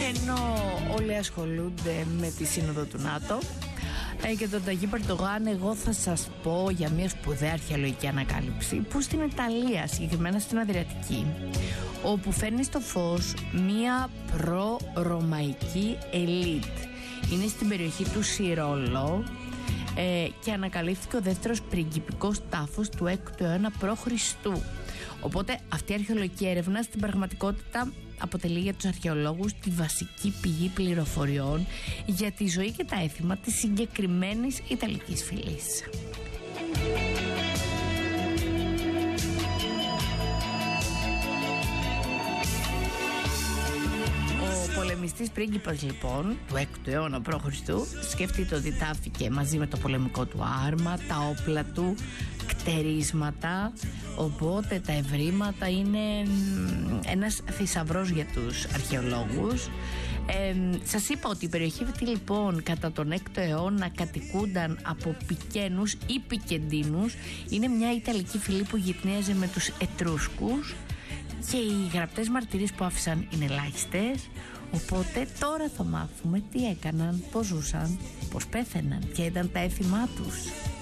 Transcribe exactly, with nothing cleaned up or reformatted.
Ενώ όλοι ασχολούνται με τη σύνοδο του ΝΑΤΟ ε, και τον Ταγί Περντογάν, εγώ θα σας πω για μια σπουδαία αρχαιολογική ανακάλυψη που στην Ιταλία, συγκεκριμένα στην Αδριατική, όπου φέρνει στο φως μια προ-ρωμαϊκή ελίτ. Είναι στην περιοχή του Σιρόλο ε, και ανακαλύφθηκε ο δεύτερος πριγκιπικός τάφος του έκτου αιώνα π.Χ. Οπότε αυτή η αρχαιολογική έρευνα στην πραγματικότητα αποτελεί για τους αρχαιολόγους τη βασική πηγή πληροφοριών για τη ζωή και τα έθιμα της συγκεκριμένης Ιταλικής φυλής. Ο πολεμιστής πρίγκιπας λοιπόν του έκτου αιώνα π.Χ. σκέφτεται ότι τάφηκε μαζί με το πολεμικό του άρμα, τα όπλα του, κτερίσματα, οπότε τα ευρήματα είναι ένας θησαυρός για τους αρχαιολόγους. Ε, σας είπα ότι η περιοχή αυτή λοιπόν κατά τον έκτο αιώνα κατοικούνταν από Πικένους ή Πικεντίνους. Είναι μια Ιταλική φυλή που γυτνίαζε με τους Ετρούσκους και οι γραπτές μαρτυρίες που άφησαν είναι ελάχιστες. Οπότε τώρα θα μάθουμε τι έκαναν, πώς ζούσαν, πώς πέθαιναν, ποια ήταν τα έθιμά τους.